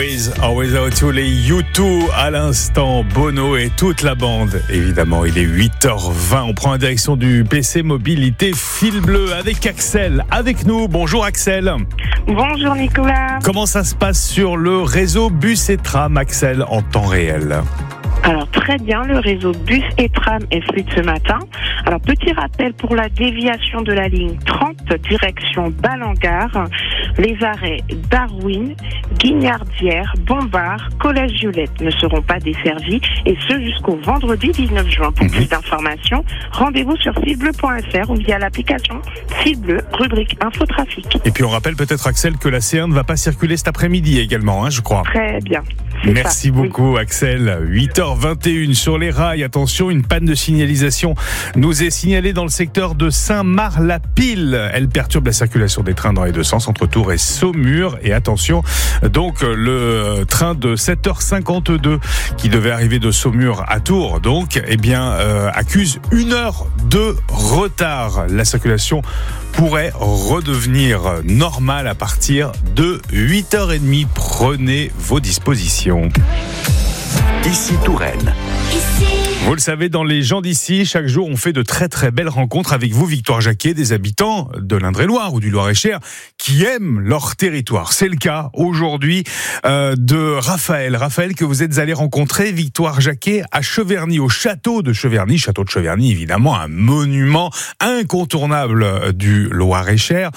Always Out to les U2 à l'instant, Bono et toute la bande. Évidemment, il est 8h20. On prend la direction du PC Mobilité Fil Bleu avec Axel. Avec nous, bonjour Axel. Bonjour Nicolas. Comment ça se passe sur le réseau bus et tram, Axel, en temps réel ? Alors très bien, le réseau bus et tram est fluide ce matin. Alors petit rappel pour la déviation de la ligne 30 direction Balangare, les arrêts Darwin, Guignardière, Bombard, Collège Violette ne seront pas desservis et ce jusqu'au vendredi 19 juin. Pour plus d'informations, rendez-vous sur filbleu.fr ou via l'application Filbleu, rubrique Infotrafic. Et puis on rappelle peut-être Axel que la C1 ne va pas circuler cet après-midi également, je crois. Très bien. Merci beaucoup Axel. 8h21 sur les rails. Attention, une panne de signalisation nous est signalée dans le secteur de Saint-Marc-la-Pile. Elle perturbe la circulation des trains dans les deux sens entre Tours et Saumur. Et attention, donc le train de 7h52 qui devait arriver de Saumur à Tours, donc, accuse 1 heure de retard. La circulation pourrait redevenir normale à partir de 8h30. Prenez vos dispositions. Ici Touraine. Vous le savez, dans les gens d'ici, chaque jour, on fait de très très belles rencontres avec vous, Victoire Jacquet, des habitants de l'Indre-et-Loire ou du Loir-et-Cher qui aiment leur territoire. C'est le cas aujourd'hui de Raphaël. Raphaël que vous êtes allé rencontrer, Victoire Jacquet, à Cheverny, au château de Cheverny. Château de Cheverny, évidemment, un monument incontournable du Loir-et-Cher.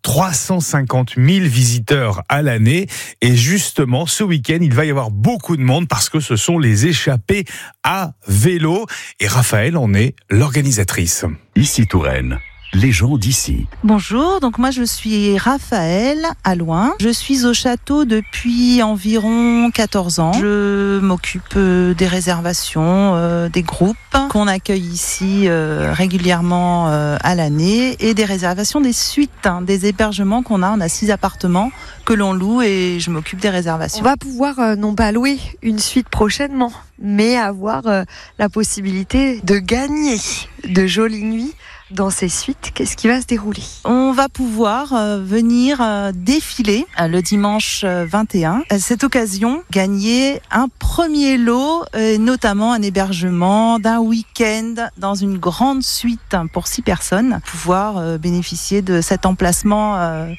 350 000 visiteurs à l'année. Et justement, ce week-end, il va y avoir beaucoup de monde parce que ce sont les échappées à vélo. Et Raphaël en est l'organisatrice. Ici Touraine. Les gens d'ici. Bonjour, donc moi je suis Raphaël Allouin. Je suis au château depuis environ 14 ans. Je m'occupe des réservations, des groupes qu'on accueille ici régulièrement à l'année et des réservations des suites, des hébergements qu'on a. On a 6 appartements que l'on loue et je m'occupe des réservations. On va pouvoir non pas louer une suite prochainement, mais avoir la possibilité de gagner de jolies nuits dans ces suites. Qu'est-ce qui va se dérouler ? On va pouvoir venir défiler le dimanche 21. À cette occasion, gagner un premier lot, notamment un hébergement d'un week-end dans une grande suite pour 6 personnes. Pouvoir bénéficier de cet emplacement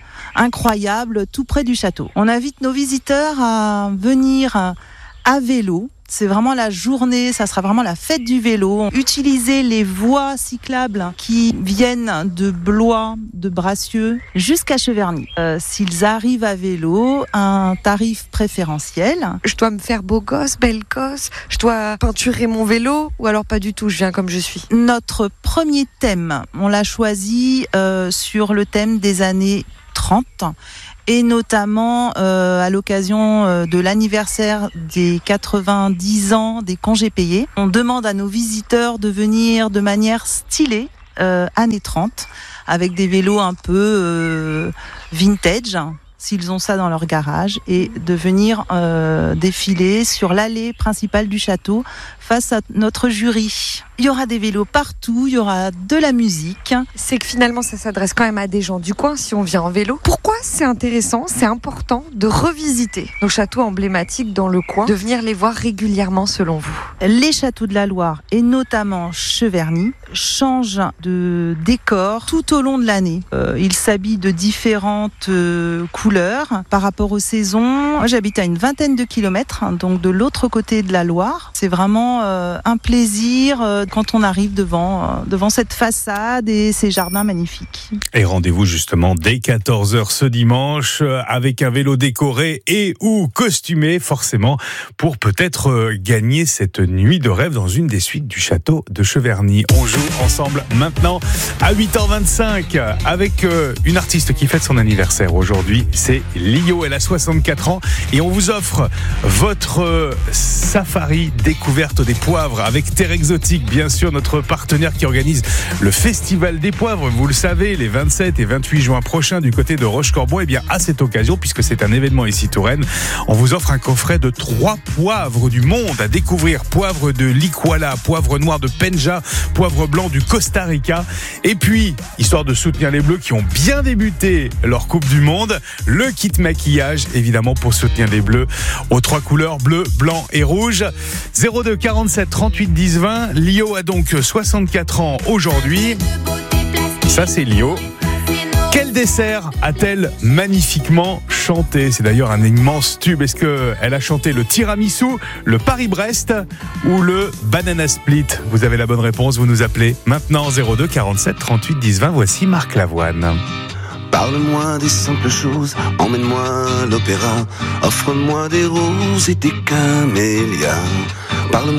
incroyable tout près du château. On invite nos visiteurs à venir à vélo. C'est vraiment la journée, ça sera vraiment la fête du vélo. Utilisez les voies cyclables qui viennent de Blois, de Bracieux jusqu'à Cheverny. S'ils arrivent à vélo, un tarif préférentiel. Je dois me faire beau gosse, belle gosse, je dois peinturer mon vélo ou alors pas du tout, je viens comme je suis. Notre premier thème, on l'a choisi sur le thème des années 30. Et notamment à l'occasion de l'anniversaire des 90 ans des congés payés. On demande à nos visiteurs de venir de manière stylée, années 30, avec des vélos un peu vintage, s'ils ont ça dans leur garage, et de venir défiler sur l'allée principale du château face à notre jury. Il y aura des vélos partout, il y aura de la musique. C'est que finalement ça s'adresse quand même à des gens du coin si on vient en vélo. Pourquoi c'est intéressant, c'est important de revisiter nos châteaux emblématiques dans le coin, de venir les voir régulièrement selon vous ? Les châteaux de la Loire et notamment Cheverny changent de décor tout au long de l'année. Ils s'habillent de différentes couleurs par rapport aux saisons. Moi, j'habite à une 20aine de kilomètres, donc de l'autre côté de la Loire. C'est vraiment un plaisir quand on arrive devant cette façade et ces jardins magnifiques. Et rendez-vous justement dès 14h ce dimanche avec un vélo décoré et ou costumé forcément pour peut-être gagner cette nuit de rêve dans une des suites du château de Cheverny. On joue ensemble maintenant à 8h25 avec une artiste qui fête son anniversaire aujourd'hui. C'est Lio, elle a 64 ans et on vous offre votre safari découverte des poivres avec Terre Exotique. bien sûr notre partenaire qui organise le Festival des Poivres. Vous le savez, les 27 et 28 juin prochains du côté de Rochecorbon. Et bien à cette occasion, puisque c'est un événement ici Touraine, on vous offre un coffret de 3 poivres du monde à découvrir. Poivre de l'Ikwala, poivre noir de Penja, poivre blanc du Costa Rica. Et puis, histoire de soutenir les Bleus qui ont bien débuté leur Coupe du Monde, le kit maquillage, évidemment pour soutenir les Bleus aux 3 couleurs, bleu, blanc et rouge. 02 47 38 10 20. Lio a donc 64 ans aujourd'hui. Ça, c'est Lio. Quel dessert a-t-elle magnifiquement chanté? C'est d'ailleurs un immense tube. Est-ce qu'elle a chanté le tiramisu, le Paris-Brest ou le banana split? Vous avez la bonne réponse, vous nous appelez maintenant 02 47 38 10 20. Voici Marc Lavoine. Parle-moi des simples choses, emmène-moi à l'opéra, offre-moi des roses et des camélias. Parle-moi